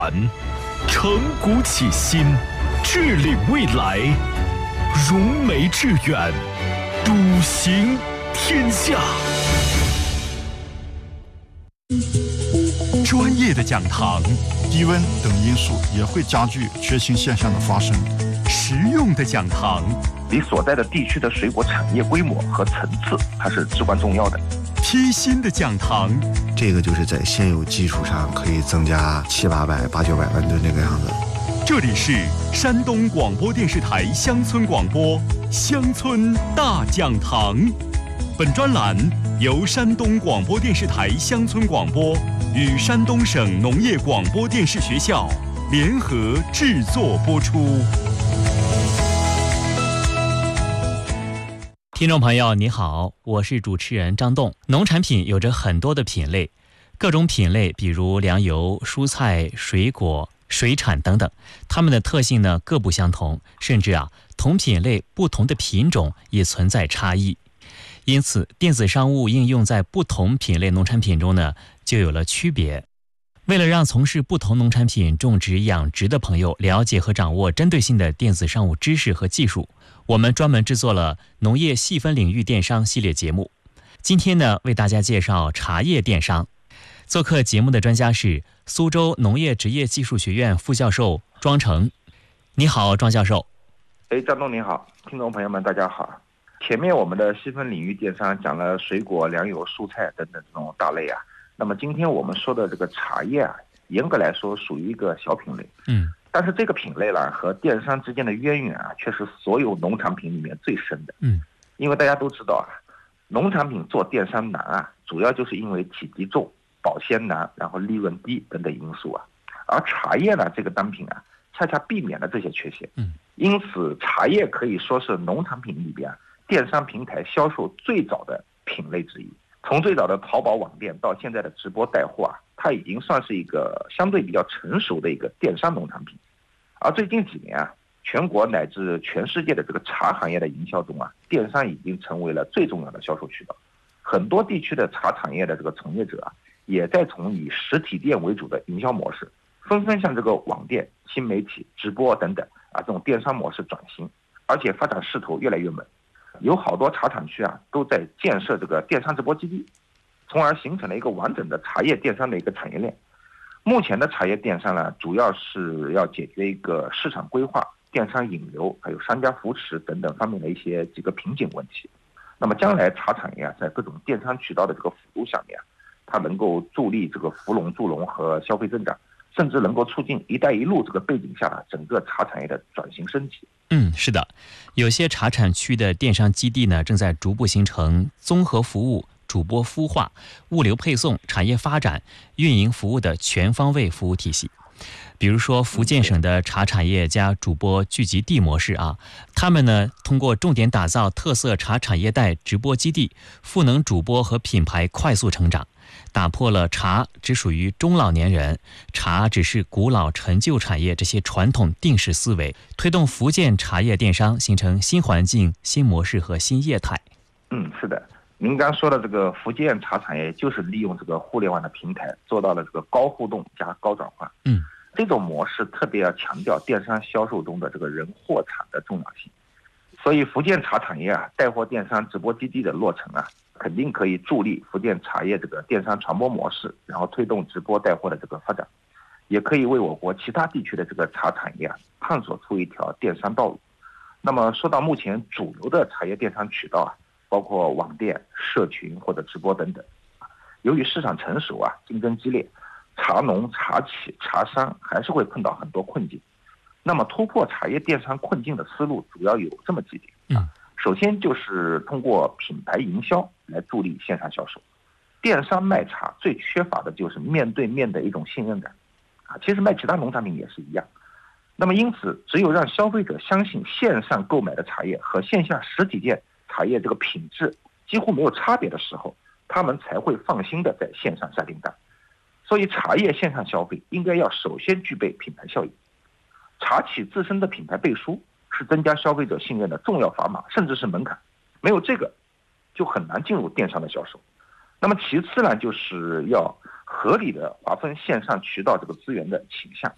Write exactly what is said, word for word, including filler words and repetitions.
承古启新，治理未来，融媒致远，笃行天下。专业的讲堂， 低温等因素也会加剧缺芯现象的发生。 实用的讲堂， 你所在的地区的水果产业规模和层次，它是至关重要的。 贴心的讲堂， 这个就是在现有基础上可以增加七八百、八九百万吨这个样子。 这里是山东广播电视台乡村广播乡村大讲堂，本专栏由山东广播电视台乡村广播与山东省农业广播电视学校联合制作播出。 听众朋友你好，我是主持人张栋。农产品有着很多的品类，各种品类比如粮油、蔬菜、水果、水产等等，它们的特性呢各不相同，甚至啊同品类不同的品种也存在差异。因此电子商务应用在不同品类农产品中呢就有了区别。为了让从事不同农产品种植养殖的朋友了解和掌握针对性的电子商务知识和技术，我们专门制作了农业细分领域电商系列节目。今天呢为大家介绍茶叶电商。做客节目的专家是苏州农业职业技术学院副教授庄成。你好，庄教授。 哎，张东你好，听众朋友们大家好。前面我们的细分领域电商讲了水果、粮油、蔬菜等等这种大类啊，那么今天我们说的这个茶叶啊，严格来说属于一个小品类。 嗯， 但是这个品类呢和电商之间的渊源啊，却是所有农产品里面最深的。 嗯， 因为大家都知道啊，农产品做电商难啊，主要就是因为体积重、保鲜难，然后利润低等等因素啊。而茶叶呢这个单品啊，恰恰避免了这些缺陷。 嗯， 因此茶叶可以说是农产品里边电商平台销售最早的品类之一。从最早的淘宝网店到现在的直播带货啊，它已经算是一个相对比较成熟的一个电商农产品。而最近几年啊，全国乃至全世界的这个茶行业的营销中啊，电商已经成为了最重要的销售渠道。很多地区的茶产业的这个从业者啊，也在从以实体店为主的营销模式，纷纷向这个网店、新媒体、直播等等啊这种电商模式转型，而且发展势头越来越猛。有好多茶产区啊都在建设这个电商直播基地，从而形成了一个完整的茶叶电商的一个产业链。目前的茶叶电商呢，主要是要解决一个市场规划、电商引流，还有商家扶持等等方面的一些几个瓶颈问题。那么将来茶产业啊，在各种电商渠道的这个辅助下面啊，它能够助力这个扶龙助龙和消费增长，甚至能够促进“一带一路”这个背景下的整个茶产业的转型升级。 嗯，是的，有些茶产区的电商基地呢，正在逐步形成综合服务、主播孵化、物流配送、产业发展、运营服务的全方位服务体系。比如说福建省的茶产业加主播聚集地模式啊，他们呢通过重点打造特色茶产业带直播基地，赋能主播和品牌快速成长，打破了茶只属于中老年人、茶只是古老陈旧产业这些传统定式思维，推动福建茶叶电商形成新环境、新模式和新业态。 嗯，是的，您刚说的这个福建茶产业就是利用这个互联网的平台做到了这个高互动加高转化。 嗯， 这种模式特别要强调电商销售中的这个人货场的重要性。所以福建茶产业啊带货电商直播基地的落成啊，肯定可以助力福建茶叶这个电商传播模式，然后推动直播带货的这个发展，也可以为我国其他地区的这个茶产业啊探索出一条电商道路。那么说到目前主流的茶叶电商渠道啊，包括网店、社群或者直播等等，由于市场成熟啊，竞争激烈，茶农、茶企、茶商还是会碰到很多困境。那么突破茶叶电商困境的思路主要有这么几点啊。首先就是通过品牌营销来助力线上销售。电商卖茶最缺乏的就是面对面的一种信任感啊，其实卖其他农产品也是一样。那么因此，只有让消费者相信线上购买的茶叶和线下实体店茶叶这个品质几乎没有差别的时候，他们才会放心的在线上下订单。所以茶叶线上消费应该要首先具备品牌效应。茶企自身的品牌背书是增加消费者信任的重要砝码，甚至是门槛。没有这个，就很难进入电商的销售。那么其次呢，就是要合理的划分线上渠道这个资源的倾向。